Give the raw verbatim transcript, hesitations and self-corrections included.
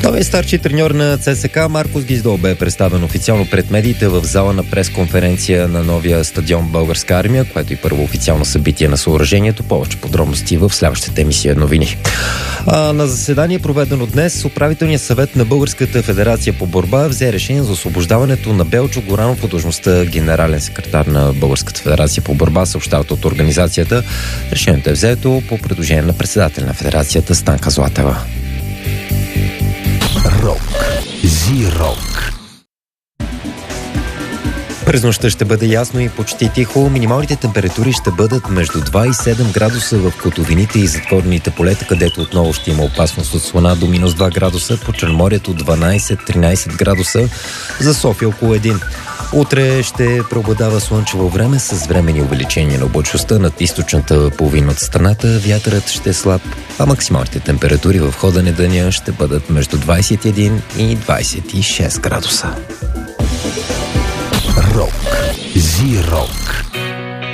Новият старши треньор на ЦСКА Маркос Гиздол бе представен официално пред медиите в зала на пресконференция на новия стадион Българска армия, което и първо официално събитие на съоръжението. Повече подробности в следващата емисия новини. А на заседание, проведено днес, управителният съвет на Българската федерация по борба взе решение за освобождаването на Белчо Горанов от длъжността генерален секретар на Българската федерация по борба, съобщават от организацията. Решението е взето по предложение на председателя на федерацията Станка Златева. Рок. Зи-рок. През нощта ще бъде ясно и почти тихо. Минималните температури ще бъдат между два и седем градуса в котловините и затворените полета, където отново ще има опасност от слана, до минус два градуса, по Черноморието дванайсет-тринайсет градуса, за София около един. Утре ще преобладава слънчево време с времени увеличения на облачността над източната половина от страната. Вятърът ще е слаб, а максималните температури в хода на деня ще бъдат между двайсет и един и двайсет и шест градуса. Рок. Зи-рок.